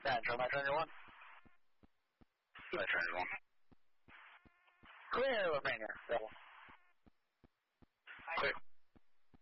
Yeah, turn by turn one. By turn one. Clear, Rainier. Double.